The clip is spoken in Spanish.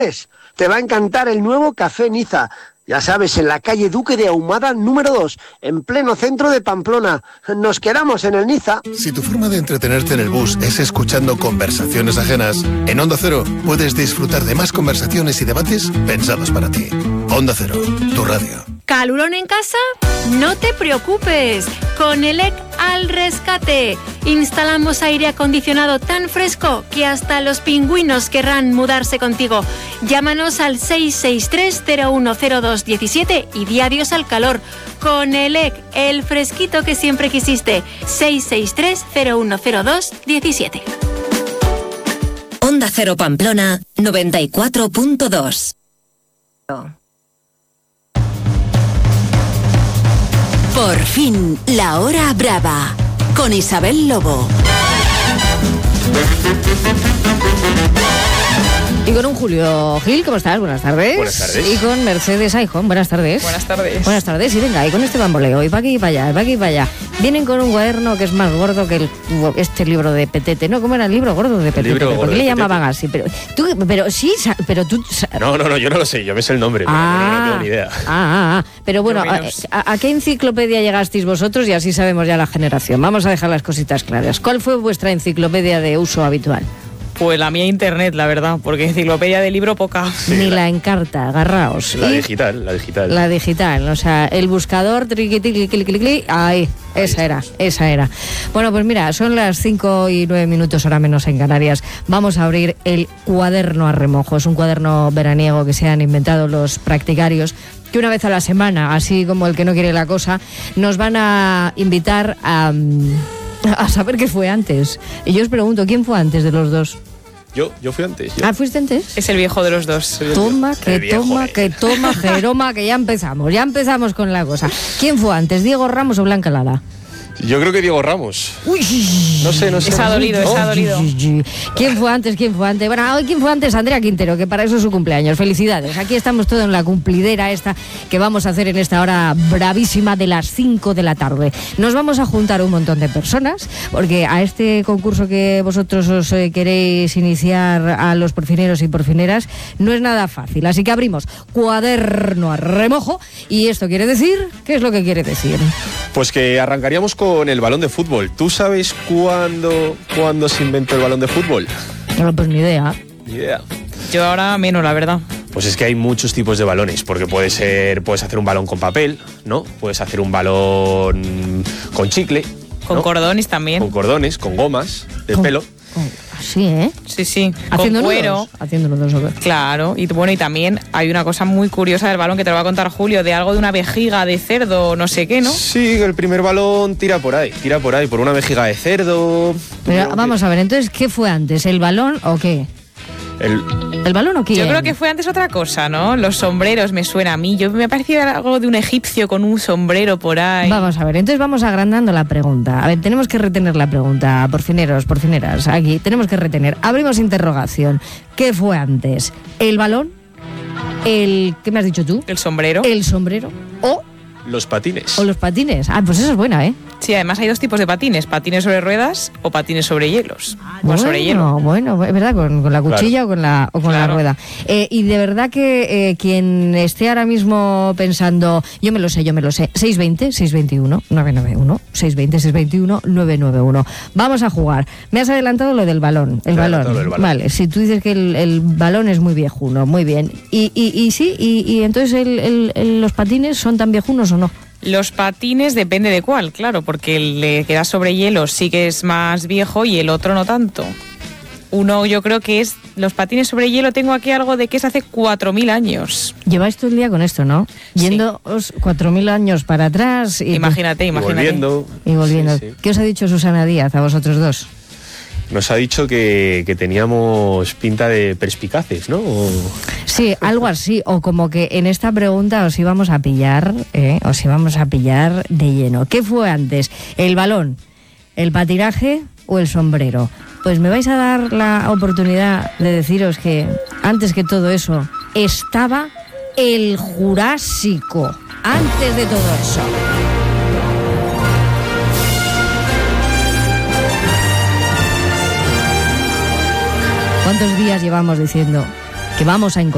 Te va a encantar el nuevo Café Niza. Ya sabes, en la calle Duque de Ahumada número 2, en pleno centro de Pamplona. Nos quedamos en el Niza. Si tu forma de entretenerte en el bus es escuchando conversaciones ajenas, en Onda Cero puedes disfrutar de más conversaciones y debates pensados para ti. Onda Cero, tu radio. ¿Calurón en casa? No te preocupes. Con ELEC al rescate. Instalamos aire acondicionado tan fresco que hasta los pingüinos querrán mudarse contigo. Llámanos al 663-010217 y di adiós al calor. Con ELEC, el fresquito que siempre quisiste. 663-010217. Onda Cero Pamplona 94.2. Por fin, la hora brava, con Isabel Lobo. Y con un Julio Gil, ¿cómo estás? Buenas tardes. Buenas tardes. Y con Mercedes Aijón, buenas tardes. Buenas tardes. Buenas tardes, y venga, y con este bamboleo, y para aquí y para allá, y para aquí y para allá. Vienen con un cuaderno que es más gordo que este libro de Petete, ¿no? ¿Cómo era el libro gordo de Petete? ¿Por qué le llamaban así? Pero tú... No, yo no lo sé, yo me sé el nombre, pero no tengo ni idea. Pero bueno, ¿a qué enciclopedia llegasteis vosotros? Y así sabemos ya la generación. Vamos a dejar las cositas claras. ¿Cuál fue vuestra enciclopedia de uso habitual? Pues la mía internet, la verdad, porque enciclopedia de libro poca. Sí, Ni la Encarta, agarraos. La digital. La digital, o sea, el buscador, triqui, ahí, esa era. Bueno, pues mira, son las 5:09, hora menos en Canarias. Vamos a abrir el cuaderno a remojo. Es un cuaderno veraniego que se han inventado los practicarios, que una vez a la semana, así como el que no quiere la cosa, nos van a invitar a saber qué fue antes. Y yo os pregunto, ¿quién fue antes de los dos? Yo fui antes. ¿Fuiste antes? Es el viejo de los dos. Toma, Jeroma, que ya empezamos con la cosa. ¿Quién fue antes, Diego Ramos o Blanca Lara? Yo creo que Diego Ramos. Uy, no sé. Está dolido. ¿Quién fue antes? Bueno, hoy ¿quién fue antes? Andrea Quintero, que para eso es su cumpleaños. Felicidades. Aquí estamos todos en la cumplidera esta que vamos a hacer en esta hora bravísima de las 5 de la tarde. Nos vamos a juntar un montón de personas, porque a este concurso que vosotros os queréis iniciar, a los porfineros y porfineras, no es nada fácil. Así que abrimos cuaderno a remojo. ¿Y esto quiere decir? ¿Qué es lo que quiere decir? Pues que arrancaríamos con el balón de fútbol. ¿Tú sabes cuándo se inventó el balón de fútbol? No, pues ni idea. Yo ahora menos, la verdad. Pues es que hay muchos tipos de balones, porque puedes hacer un balón con papel, ¿no? Puedes hacer un balón con chicle, con ¿no? cordones también. Con cordones, con gomas de pelo. Sí, ¿eh? Sí. Haciendo con cuero. Haciendo nudos. Claro, y bueno, y también hay una cosa muy curiosa del balón que te lo va a contar Julio, de algo de una vejiga de cerdo, no sé qué, ¿no? Sí, el primer balón tira por ahí, por una vejiga de cerdo. Pero vamos a ver, entonces, ¿qué fue antes? ¿El balón o qué? ¿El balón o qué? Yo creo que fue antes otra cosa, ¿no? Los sombreros me suena a mí. Me ha parecido algo de un egipcio con un sombrero por ahí. Vamos a ver, entonces vamos agrandando la pregunta. A ver, tenemos que retener la pregunta, porfineros, porfineras. Aquí tenemos que retener. Abrimos interrogación. ¿Qué fue antes? ¿El balón? ¿Qué me has dicho tú? ¿El sombrero? ¿El sombrero? ¿O los patines? ¿O los patines? Pues eso es buena, ¿eh? Sí, además hay dos tipos de patines, patines sobre ruedas o patines sobre hielos. Sobre hielo. Bueno, es verdad, con la cuchilla, claro, o con la rueda. Y de verdad que quien esté ahora mismo pensando, yo me lo sé, 620-621-991, 620-621-991. Vamos a jugar. Me has adelantado lo del balón. El balón. Vale, si tú dices que el balón es muy viejuno, muy bien. Y entonces los patines son tan viejunos o no? Los patines depende de cuál, claro, porque el que da sobre hielo sí que es más viejo y el otro no tanto. Uno yo creo que es los patines sobre hielo, tengo aquí algo de que es hace 4.000 años. Lleváis todo el día con esto, ¿no? Sí. Yéndoos 4.000 años para atrás. Imagínate. Y volviendo. Sí. ¿Qué os ha dicho Susana Díaz a vosotros dos? Nos ha dicho que teníamos pinta de perspicaces, ¿no? Sí, algo así, o como que en esta pregunta os íbamos a pillar de lleno. ¿Qué fue antes? ¿El balón, el patinaje o el sombrero? Pues me vais a dar la oportunidad de deciros que antes que todo eso estaba el Jurásico, antes de todo eso. ¿Cuántos días llevamos diciendo que vamos a encontrar